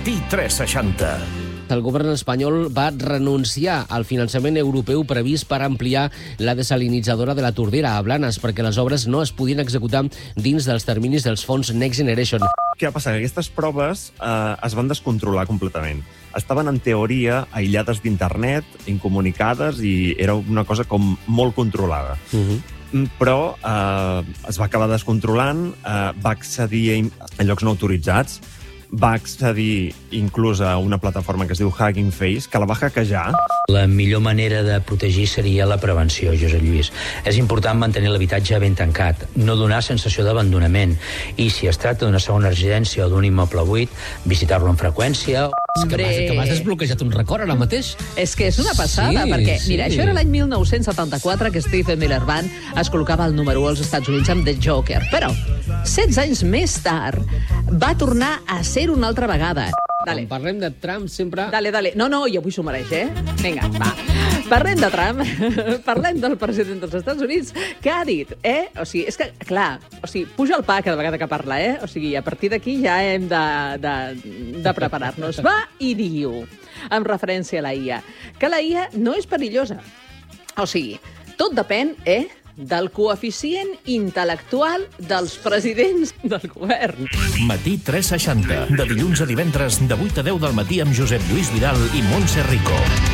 Matí 360. El govern espanyol va renunciar al finançament europeu previst per ampliar la desalinitzadora de la Tordera a Blanes perquè les obres no es podien executar dins dels terminis dels fons Next Generation. Què va passar? Aquestes proves es van descontrolar completament. Estaven, en teoria, aïllades d'internet, incomunicades, i era una cosa com molt controlada. Però es va acabar descontrolant, va accedir a llocs no autoritzats, va accedir inclús a una plataforma que es diu Hugging Face, que la va hackejar. La millor manera de protegir seria la prevenció, Josep Lluís. És important mantenir l'habitatge ben tancat, no donar sensació d'abandonament, i si es tracta d'una segona residència o d'un immoble buit, visitar-lo amb freqüència. Que m'has desbloquejat un record ara mateix. És que és una passada, perquè, mira, això era l'any 1974 que Stephen Miller Band es col·locava al número 1 als Estats Units amb The Joker, però 16 anys més tard va tornar a ser una altra vegada. Quan parlem de Trump sempre... Dale. No, jo avui s'ho mereix, Vinga, va. Parlem de Trump, parlem del president dels Estats Units, que ha dit, O sigui, és que, clar, puja el pa cada vegada que parla, O sigui, a partir d'aquí ja hem de preparar-nos. Va i diu, amb referència a la IA, que la IA no és perillosa. O sigui, tot depèn, del coeficient intel·lectual dels presidents del govern. Matí 360. De dilluns a divendres, de 8 a 10 del matí amb Josep Lluís Vidal i Montse Rico.